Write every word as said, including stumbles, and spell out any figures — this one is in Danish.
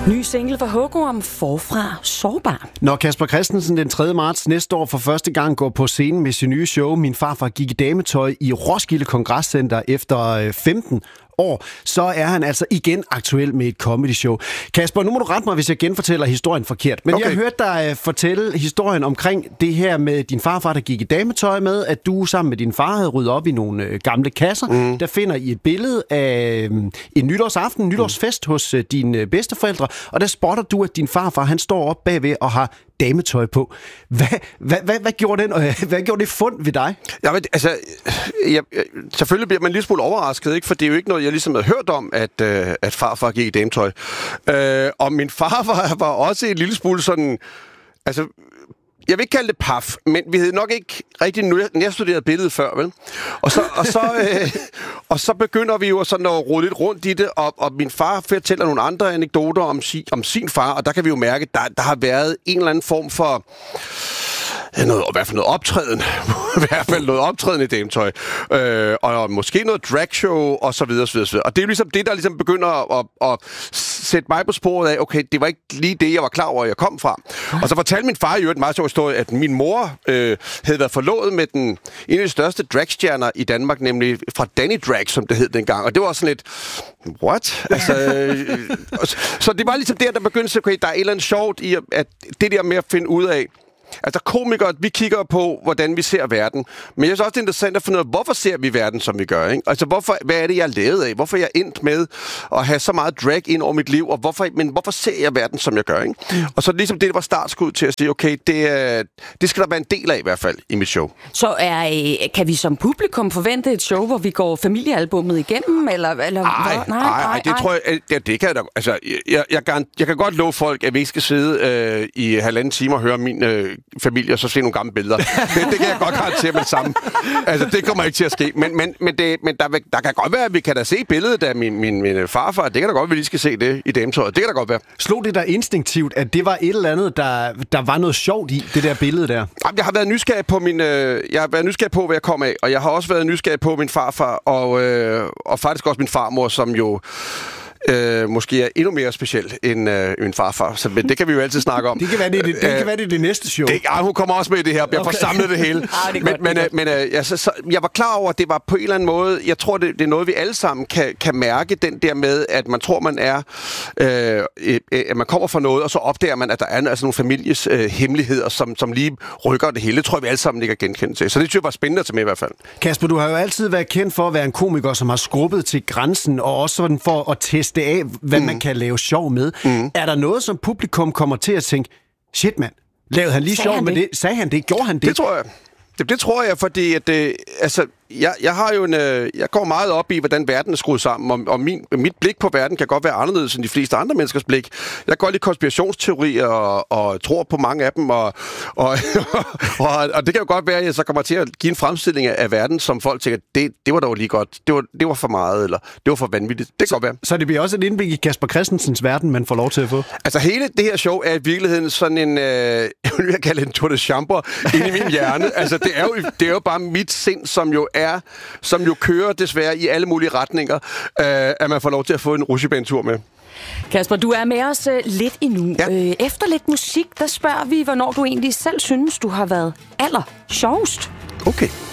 Ny single for Hugo om Forfra Sårbar. Når Casper Christensen den tredje marts næste år for første gang går på scenen med sin nye show Min farfar gik i dametøj i Roskilde Kongresscenter efter femten år, så er han altså igen aktuel med et comedy show. Kasper, nu må du rette mig, hvis jeg genfortæller historien forkert. Men okay. Jeg hørte dig fortælle historien omkring det her med din farfar, der gik i dametøj med, at du sammen med din far havde ryddet op i nogle gamle kasser. Mm. Der finder I et billede af en nytårsaften, en nytårsfest mm. hos dine bedsteforældre, og der spotter du, at din farfar, han står op bagved og har dametøj på. Hvad, hvad, hvad, hvad, gjorde den, hvad gjorde det fund ved dig? Ja, men, altså, jeg, jeg, selvfølgelig bliver man en lille smule overrasket, ikke? For det er jo ikke noget, jeg ligesom havde hørt om, at, øh, at farfar gik i dametøj. Øh, og min farfar var også en lille smule sådan... Altså, jeg vil ikke kalde det paf, men vi havde nok ikke rigtig nærstuderet billedet før, vel? Og så, og, så, øh, og så begynder vi jo sådan at rode lidt rundt i det, og, og min far fortæller nogle andre anekdoter om, si, om sin far, og der kan vi jo mærke, at der, der har været en eller anden form for... Noget, i hvert fald noget optræden. I hvert fald noget optræden i dametøj. Øh, og måske noget dragshow, og så videre, så videre, så videre. Og det er jo ligesom det, der ligesom begynder at, at, at sætte mig på sporet af, okay, det var ikke lige det, jeg var klar over, jeg kom fra. Og så fortalte min far jo en meget sjov historie, at min mor øh, havde været forlovet med den, en af de største dragstjerner i Danmark, nemlig fra Danny Drag, som det hed dengang. Og det var også sådan lidt, what? Altså, øh, så det var ligesom der, der begyndte, okay, der er et eller andet sjovt i, at det der med at finde ud af, altså komikere, vi kigger på, hvordan vi ser verden. Men jeg synes også, det er interessant at finde ud af, hvorfor ser vi verden, som vi gør, ikke? Altså, hvorfor, hvad er det, jeg er lavet af? Hvorfor er jeg endt med at have så meget drag ind over mit liv? Og hvorfor, men hvorfor ser jeg verden, som jeg gør, ikke? Mm. Og så ligesom det, der var startskud til at sige, okay, det, det skal der være en del af i hvert fald i mit show. Så er, kan vi som publikum forvente et show, hvor vi går familiealbummet igennem? Eller, eller ej, nej, nej, nej, det ej. tror jeg, det, det kan jeg da. Altså, jeg, jeg, jeg, jeg kan godt love folk, at vi ikke skal sidde øh, i halvanden time og høre min øh, familie, og så se nogle gamle billeder. Det, det kan jeg godt garantere med det samme. Altså, det kommer ikke til at ske. Men, men, men, det, men der, der kan godt være, at vi kan da se billedet af min, min, min farfar. Det kan da godt være, at vi lige skal se det i dametøjet. Det kan da godt være. Slog det der instinktivt, at det var et eller andet, der, der var noget sjovt i, det der billede der? Jeg har været nysgerrig på min, øh, jeg har været nysgerrig på, hvad jeg kom af, og jeg har også været nysgerrig på min farfar, og, øh, og faktisk også min farmor, som jo Øh, måske er endnu mere speciel end øh, min farfar. Så men det kan vi jo altid snakke om. Det kan være det, det, det, øh, kan være, det, det næste show. Det, ej, hun kommer også med i det her. Jeg får samlet det hele. ah, det men godt, men, øh, men øh, ja, så, så, jeg var klar over, at det var på en eller anden måde, jeg tror, det, det er noget, vi alle sammen kan, kan mærke, den der med, at man tror, man er, øh, øh, at man kommer fra noget, og så opdager man, at der er altså nogle families øh, hemmeligheder, som, som lige rykker det hele. Det tror jeg, vi alle sammen ikke er genkendt til. Så det synes jeg var spændende til mig i hvert fald. Kasper, du har jo altid været kendt for at være en komiker, som har skrubbet til grænsen, og også sådan for at teste af, hvad mm. man kan lave sjov med. Mm. Er der noget, som publikum kommer til at tænke, shit mand, lavede han lige Sagde sjov han med det? det? Sagde han det? Gjorde han det? Det tror jeg. Det, det tror jeg, fordi at, øh, altså, jeg, jeg har jo en, øh, jeg går meget op i, hvordan verden er skruet sammen, og, og min, mit blik på verden kan godt være anderledes end de fleste andre menneskers blik. Jeg går lidt konspirationsteorier og, og tror på mange af dem, og, og, og, og det kan jo godt være, at jeg så kommer til at give en fremstilling af verden, som folk tænker, det, det var dog lige godt, det var, det var for meget, eller det var for vanvittigt. Det kan så, godt være. Så det bliver også et indblik i Casper Christensens verden, man får lov til at få? Altså hele det her show er i virkeligheden sådan en, øh, jeg vil kalde en tour de chambre inde i min hjerne. Altså det er jo, det er jo bare mit sind, som jo er, som jo kører desværre i alle mulige retninger, øh, at man får lov til at få en rutsjebanetur med. Kasper, du er med os uh, lidt endnu. Ja. Øh, efter lidt musik, der spørger vi, hvornår du egentlig selv synes, du har været aller sjovest. Okay.